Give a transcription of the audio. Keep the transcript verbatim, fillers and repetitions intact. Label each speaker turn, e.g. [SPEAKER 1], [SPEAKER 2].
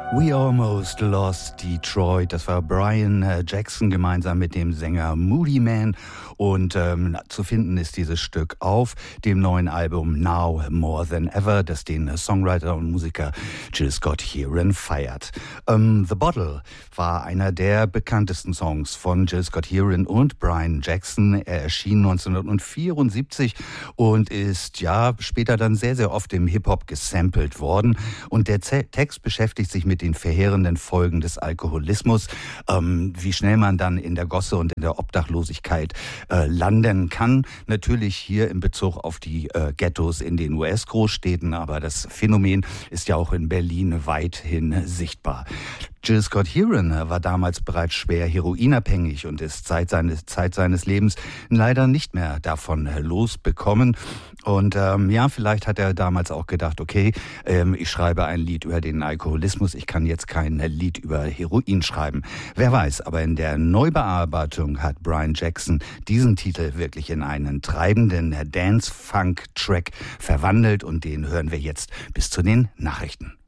[SPEAKER 1] We Almost Lost Detroit. Das war Brian Jackson gemeinsam mit dem Sänger Moodymann. Und ähm, zu finden ist dieses Stück auf dem neuen Album Now More Than Ever, das den Songwriter und Musiker Gil Scott-Heron feiert. Ähm, The Bottle war einer der bekanntesten Songs von Gil Scott-Heron und Brian Jackson. Er erschien neunzehnhundertvierundsiebzig und ist ja später dann sehr, sehr oft im Hip-Hop gesampelt worden. Und der Z- Text beschäftigt sich mit den verheerenden Folgen des Alkoholismus, ähm, wie schnell man dann in der Gosse und in der Obdachlosigkeit äh, landen kann. Natürlich hier in Bezug auf die äh, Ghettos in den U S-Großstädten, aber das Phänomen ist ja auch in Berlin weithin sichtbar. Gil Scott-Heron war damals bereits schwer heroinabhängig und ist seit seines, Zeit seines Lebens leider nicht mehr davon losbekommen. Und ähm, ja, vielleicht hat er damals auch gedacht, okay, ähm, ich schreibe ein Lied über den Alkoholismus, ich kann jetzt kein Lied über Heroin schreiben. Wer weiß, aber in der Neubearbeitung hat Brian Jackson diesen Titel wirklich in einen treibenden Dance-Funk-Track verwandelt und den hören wir jetzt bis zu den Nachrichten.